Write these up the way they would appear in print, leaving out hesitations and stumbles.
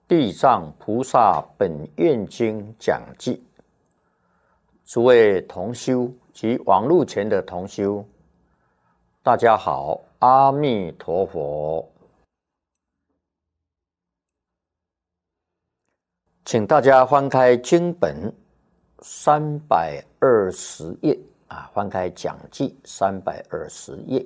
地藏菩萨本愿经讲记，诸位同修及网络前的同修，大家好，阿弥陀佛。请大家翻开经本320页翻开讲记320页。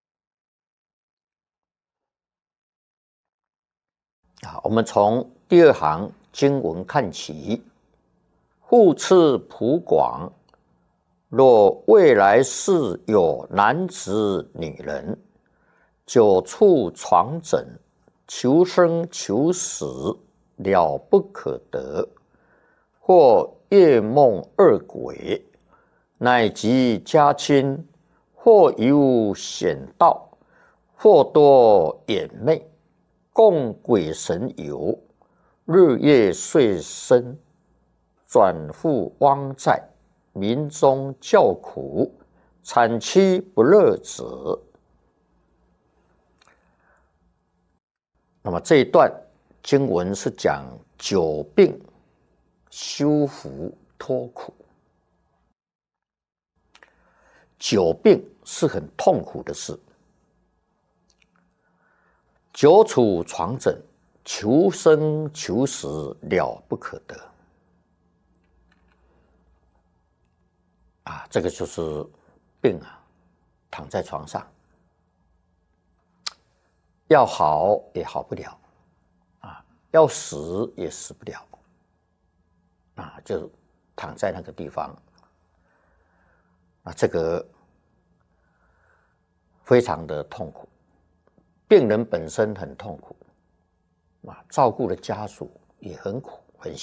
我们从第二行经文看起，复次普广，若未来世有男子女人，久处床枕，求生求死，了不可得，或夜梦恶鬼，乃及家亲，或有险道，或多眼魅，共鬼神游，日夜岁深，转复汪债，民中叫苦，惨凄不乐者。那么这一段经文是讲久病修福脱苦。久病是很痛苦的事，久处床枕，求生求死，了不可得。这个就是病躺在床上，要好也好不了，要死也死不了，就躺在那个地方，这个非常的痛苦。病人本身很痛苦，照顾的家属也很苦，